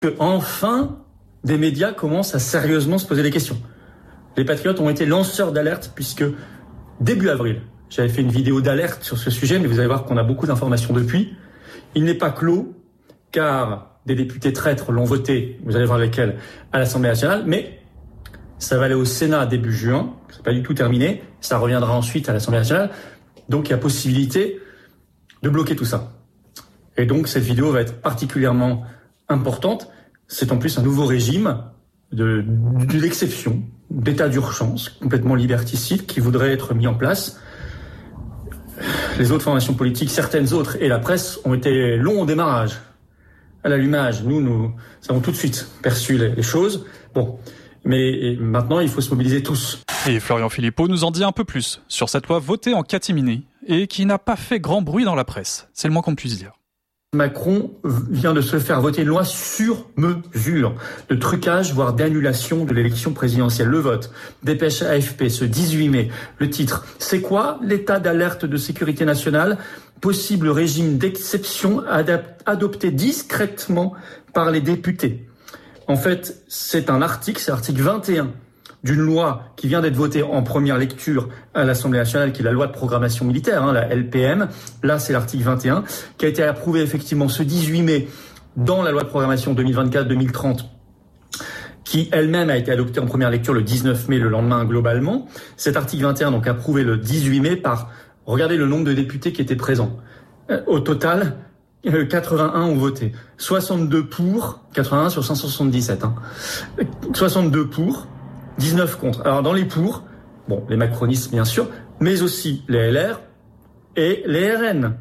que enfin des médias commencent à sérieusement se poser des questions. Les Patriotes ont été lanceurs d'alerte puisque début avril, j'avais fait une vidéo d'alerte sur ce sujet, mais vous allez voir qu'on a beaucoup d'informations depuis. Il n'est pas clos, car des députés traîtres l'ont voté, vous allez voir lesquels, à l'Assemblée nationale, mais ça va aller au Sénat début juin, c'est pas du tout terminé, ça reviendra ensuite à l'Assemblée nationale, donc il y a possibilité de bloquer tout ça. Et donc cette vidéo va être particulièrement importante, c'est en plus un nouveau régime de l'exception, d'état d'urgence, complètement liberticide, qui voudrait être mis en place. Les autres formations politiques, certaines autres, et la presse ont été longs au démarrage. À l'allumage, nous avons tout de suite perçu les choses. Bon, mais maintenant, il faut se mobiliser tous. Et Florian Philippot nous en dit un peu plus sur cette loi votée en catimini et qui n'a pas fait grand bruit dans la presse. C'est le moins qu'on puisse dire. Macron vient de se faire voter une loi sur mesure de trucage, voire d'annulation de l'élection présidentielle. Le vote, dépêche AFP, ce 18 mai. Le titre, c'est quoi l'état d'alerte de sécurité nationale? Possible régime d'exception adopté discrètement par les députés. En fait, c'est un article, c'est l'article 21 d'une loi qui vient d'être votée en première lecture à l'Assemblée nationale, qui est la loi de programmation militaire, la LPM. Là, c'est l'article 21, qui a été approuvé effectivement ce 18 mai dans la loi de programmation 2024-2030, qui elle-même a été adoptée en première lecture le 19 mai, le lendemain globalement. Cet article 21, donc approuvé le 18 mai par, regardez le nombre de députés qui étaient présents. Au total, 81 ont voté. 62 pour, 81 sur 577. 62 pour, 19 contre. Alors dans les pour, bon, les macronistes bien sûr, mais aussi les LR et les RN.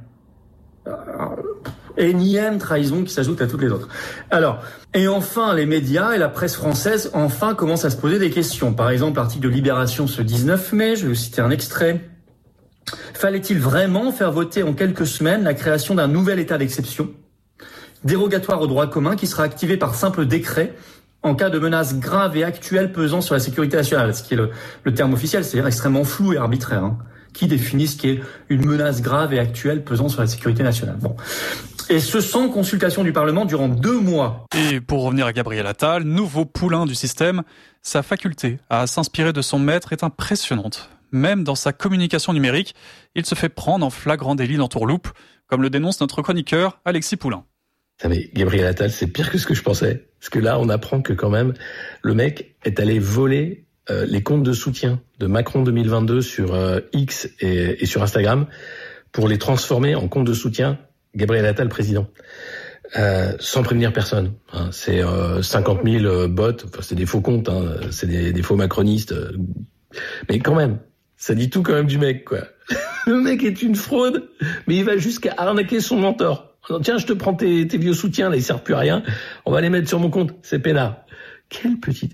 Énième trahison qui s'ajoute à toutes les autres. Alors, et enfin les médias et la presse française enfin commencent à se poser des questions. Par exemple, l'article de Libération ce 19 mai, je vais vous citer un extrait. Fallait-il vraiment faire voter en quelques semaines la création d'un nouvel état d'exception, dérogatoire au droit commun, qui sera activé par simple décret en cas de menace grave et actuelle pesant sur la sécurité nationale, ce qui est le terme officiel, c'est-à-dire extrêmement flou et arbitraire, qui définit ce qui est une menace grave et actuelle pesant sur la sécurité nationale. Bon. Et ce sans consultation du Parlement durant 2 mois. Et pour revenir à Gabriel Attal, nouveau poulain du système, sa faculté à s'inspirer de son maître est impressionnante. Même dans sa communication numérique, il se fait prendre en flagrant délit d'entourloupe, comme le dénonce notre chroniqueur Alexis Poulain. Mais Gabriel Attal, c'est pire que ce que je pensais. Parce que là, on apprend que quand même, le mec est allé voler les comptes de soutien de Macron 2022 sur X et sur Instagram pour les transformer en comptes de soutien Gabriel Attal président. Sans prévenir personne. C'est 50 000 bots, enfin c'est des faux comptes, c'est des faux macronistes. Mais quand même, ça dit tout quand même du mec, quoi. Le mec est une fraude, mais il va jusqu'à arnaquer son mentor. Tiens, je te prends tes vieux soutiens, là, ils servent plus à rien. On va les mettre sur mon compte, c'est peinard. Quelle petite...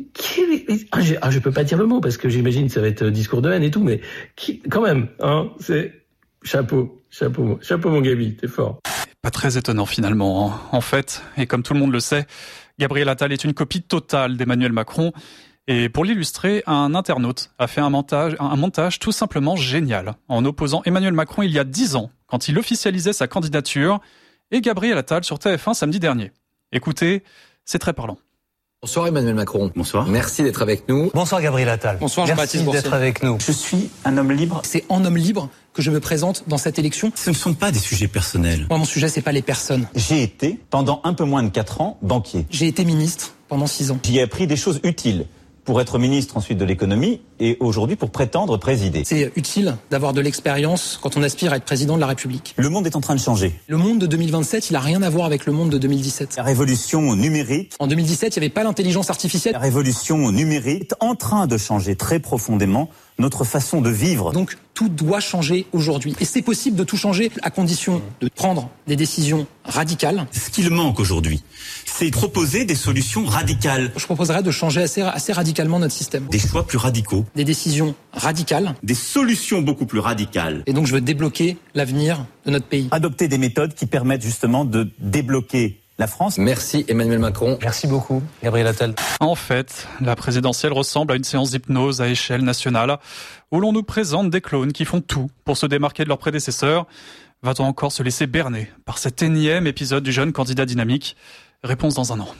je peux pas dire le mot, parce que j'imagine que ça va être discours de haine et tout, mais quand même, c'est... Chapeau mon Gabi, t'es fort. Pas très étonnant finalement. En fait, et comme tout le monde le sait, Gabriel Attal est une copie totale d'Emmanuel Macron. Et pour l'illustrer, un internaute a fait un montage tout simplement génial, en opposant Emmanuel Macron il y a 10 ans, quand il officialisait sa candidature, et Gabriel Attal sur TF1 samedi dernier. Écoutez, c'est très parlant. Bonsoir Emmanuel Macron. Bonsoir. Merci d'être avec nous. Bonsoir Gabriel Attal. Bonsoir Jean-Baptiste Merci d'être avec nous. Je suis un homme libre. C'est en homme libre que je me présente dans cette élection. Ce ne sont pas des sujets personnels. Moi, mon sujet, c'est pas les personnes. J'ai été, pendant un peu moins de 4 ans, banquier. J'ai été ministre pendant 6 ans. J'y ai appris des choses utiles pour être ministre ensuite de l'économie et aujourd'hui pour prétendre présider. C'est utile d'avoir de l'expérience quand on aspire à être président de la République. Le monde est en train de changer. Le monde de 2027, il a rien à voir avec le monde de 2017. La révolution numérique. En 2017, il n'y avait pas l'intelligence artificielle. La révolution numérique est en train de changer très profondément notre façon de vivre. Donc tout doit changer aujourd'hui. Et c'est possible de tout changer à condition de prendre des décisions radicales. Ce qu'il manque aujourd'hui, c'est proposer des solutions radicales. Je proposerais de changer assez radicalement notre système. Des choix plus radicaux. Des décisions radicales. Des solutions beaucoup plus radicales. Et donc je veux débloquer l'avenir de notre pays. Adopter des méthodes qui permettent justement de débloquer la France. Merci Emmanuel Macron. Merci beaucoup Gabriel Attal. En fait, la présidentielle ressemble à une séance d'hypnose à échelle nationale où l'on nous présente des clones qui font tout pour se démarquer de leurs prédécesseurs. Va-t-on encore se laisser berner par cet énième épisode du jeune candidat dynamique ? Réponse dans un an.